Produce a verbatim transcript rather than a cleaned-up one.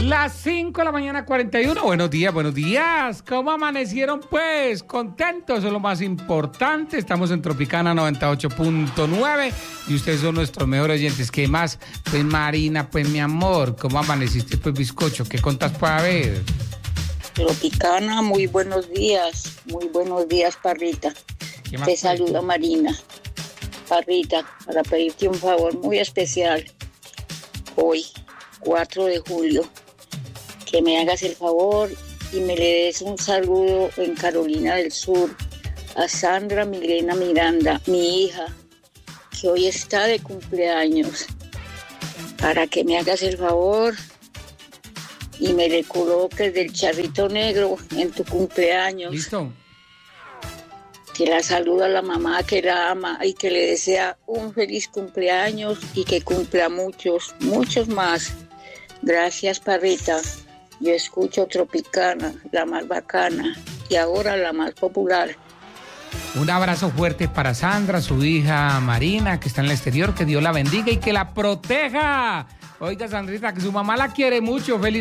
Las cinco de la mañana, cuarenta y uno. Buenos días, buenos días. ¿Cómo amanecieron, pues? Contentos, eso es lo más importante. Estamos en Tropicana noventa y ocho punto nueve y ustedes son nuestros mejores oyentes. ¿Qué más? Pues, Marina, pues, mi amor, ¿cómo amaneciste, pues, bizcocho? ¿Qué contas para ver? Tropicana, muy buenos días. Muy buenos días, Parrita. Te saluda Marina. Parrita, para pedirte un favor muy especial. Hoy, cuatro de julio, que me hagas el favor y me le des un saludo en Carolina del Sur a Sandra Milena Miranda, mi hija, que hoy está de cumpleaños, para que me hagas el favor y me le coloques del charrito negro en tu cumpleaños. ¿Listo? Que la saluda la mamá que la ama y que le desea un feliz cumpleaños y que cumpla muchos, muchos más. Gracias, Parrita. Yo escucho Tropicana, la más bacana, y ahora la más popular. Un abrazo fuerte para Sandra, su hija Marina, que está en el exterior. Que Dios la bendiga y que la proteja. Oiga, Sandrita, que su mamá la quiere mucho. Feliz